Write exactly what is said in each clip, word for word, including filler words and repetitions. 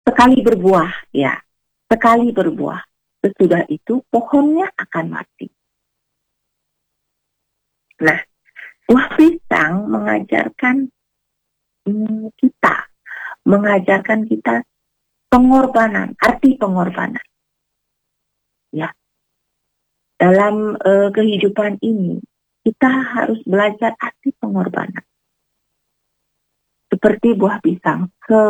sekali berbuah, ya, sekali berbuah. Sesudah itu pohonnya akan mati. Nah, buah pisang mengajarkan hmm, kita, mengajarkan kita pengorbanan, arti pengorbanan. Ya, dalam uh, kehidupan ini kita harus belajar arti pengorbanan. Seperti buah pisang, ke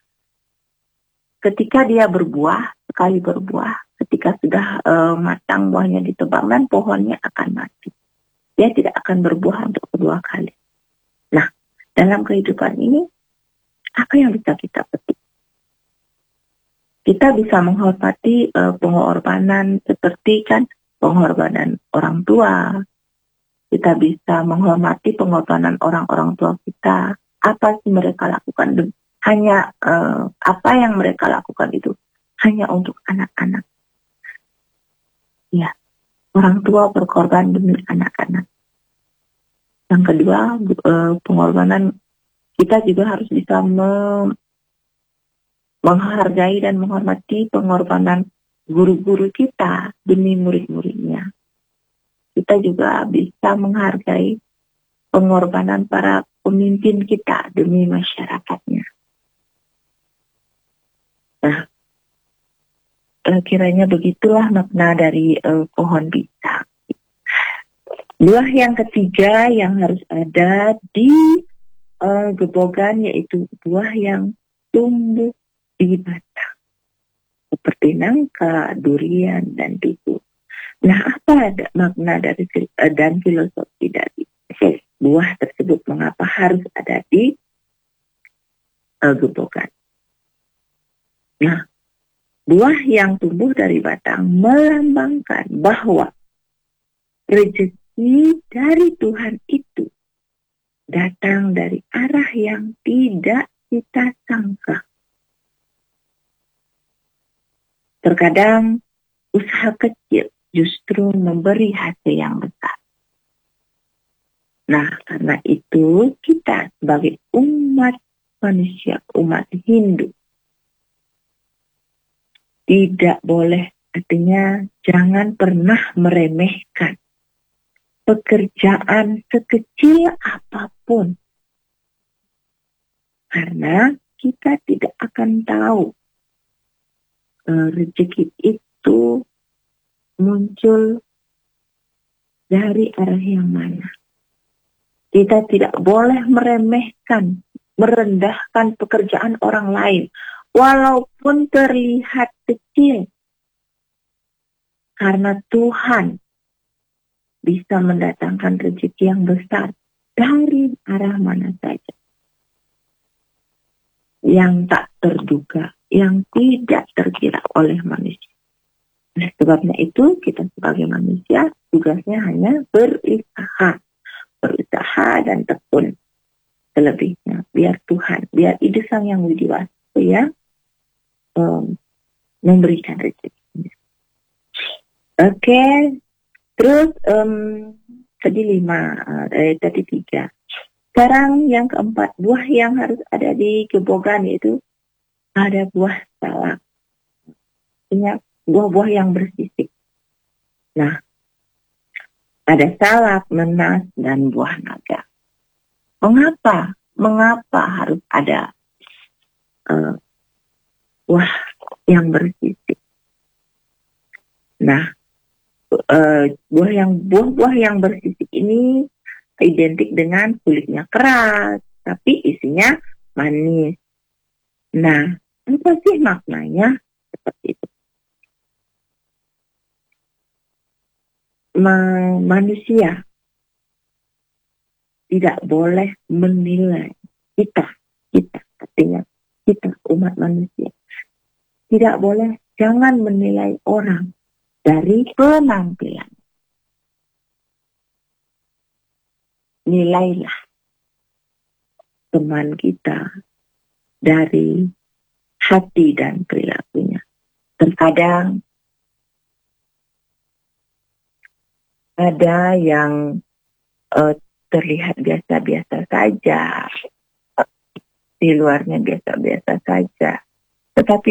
ketika dia berbuah, sekali berbuah, ketika sudah uh, matang buahnya ditebang dan pohonnya akan mati. Dia tidak akan berbuah untuk kedua kali. Nah, dalam kehidupan ini, apa yang bisa kita petik? Kita bisa menghormati uh, pengorbanan seperti kan pengorbanan orang tua. Kita bisa menghormati pengorbanan orang-orang tua kita. Apa sih mereka lakukan? Hanya uh, apa yang mereka lakukan itu hanya untuk anak-anak. Ya, orang tua berkorban demi anak-anak. Yang kedua, uh, pengorbanan kita juga harus bisa me- menghargai dan menghormati pengorbanan guru-guru kita demi murid-muridnya. Kita juga bisa menghargai pengorbanan para pemimpin kita demi masyarakatnya. Nah, uh, kiranya begitulah makna dari uh, pohon pisang. Buah yang ketiga yang harus ada di uh, gebogan yaitu buah yang tumbuh di batang. Seperti nangka, durian, dan duku. Nah, apa ada makna dari uh, dan filosofi dari buah tersebut? Mengapa harus ada di uh, gebogan? Nah, buah yang tumbuh dari batang melambangkan bahwa rezeki dari Tuhan itu datang dari arah yang tidak kita sangka. Terkadang usaha kecil justru memberi hasil yang besar. Nah, karena itu kita sebagai umat manusia, umat Hindu, tidak boleh, artinya jangan pernah meremehkan pekerjaan sekecil apapun. Karena kita tidak akan tahu uh, rezeki itu muncul dari arah yang mana. Kita tidak boleh meremehkan, merendahkan pekerjaan orang lain, walaupun terlihat kecil. Karena Tuhan bisa mendatangkan rezeki yang besar dari arah mana saja. Yang tak terduga, yang tidak terkira oleh manusia. Oleh sebabnya itu, kita sebagai manusia tugasnya hanya berusaha. Berusaha dan tekun. Selebihnya, biar Tuhan, biar ide Sang Yang Widi Wastu ya, um, memberikan rezeki. Oke, okay. Terus um, tadi lima, eh, tadi tiga. Sekarang yang keempat, buah yang harus ada di gebogan yaitu ada buah salak. Ini buah-buah yang bersisik. Nah, ada salak, nanas, dan buah naga. Mengapa? Mengapa harus ada uh, buah yang bersisik? Nah, uh, buah yang buah-buah yang bersisik ini identik dengan kulitnya keras, tapi isinya manis. Nah, apa sih maknanya seperti itu? Ma- manusia tidak boleh menilai kita, kita artinya kita umat manusia. Tidak boleh, jangan menilai orang dari penampilan. Nilailah teman kita dari hati dan perilakunya. Terkadang ada yang uh, terlihat biasa-biasa saja, di luarnya biasa-biasa saja, Tetapi